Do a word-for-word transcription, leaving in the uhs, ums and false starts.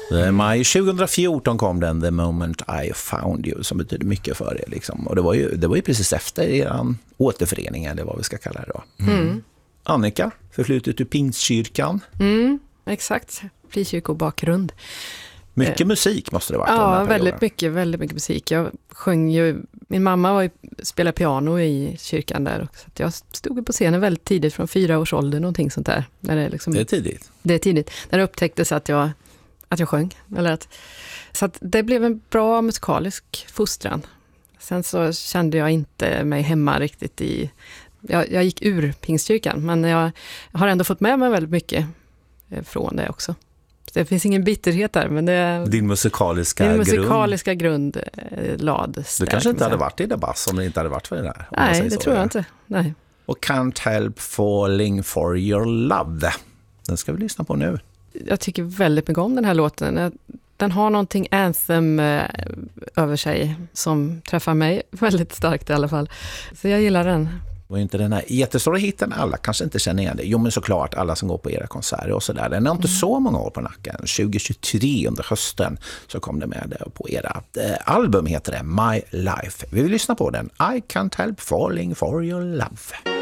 Maj tjugohundrafjorton kom den, The Moment I Found You, som betyder mycket för er. Liksom. Och det var, ju, det var ju precis efter er återförening, eller vad vi ska kalla det då. Mm. Mm. Annika, förflutet ur Pingstkyrkan. Mm, exakt, frikyrkobakgrund. Mycket eh, musik måste det vara. Ja, väldigt mycket, väldigt mycket musik. Jag sjöng ju, min mamma var ju, spelade piano i kyrkan där också. Så jag stod på scenen väldigt tidigt, från fyra års ålder, någonting sånt där. När det, liksom, det är tidigt. Det är tidigt. När det upptäcktes att jag, att jag sjöng. Eller att, så att det blev en bra musikalisk fostran. Sen så kände jag inte mig hemma riktigt i... Jag, jag gick ur Pingstkyrkan, men jag har ändå fått med mig väldigt mycket från det också. Det finns ingen bitterhet där, men det, din musikaliska din grund. musikaliska grund eh, lad. Du kanske inte hade varit i det bass om det inte hade varit för det där. Nej, det så, tror jag ja. inte. Nej. Och Can't Help Falling for Your Love. Den ska vi lyssna på nu. Jag tycker väldigt mycket om den här låten. Den har någonting anthem eh, över sig som träffar mig väldigt starkt i alla fall. Så jag gillar den. Det var ju inte den här jättestora hitten, alla kanske inte känner igen det. Jo, men såklart, alla som går på era konserter och sådär. Den har inte mm. så många år på nacken. tjugohundratjugotre under hösten så kom det med på era eh, album, heter det My Life. Vi vill lyssna på den. I Can't Help Falling for Your Love.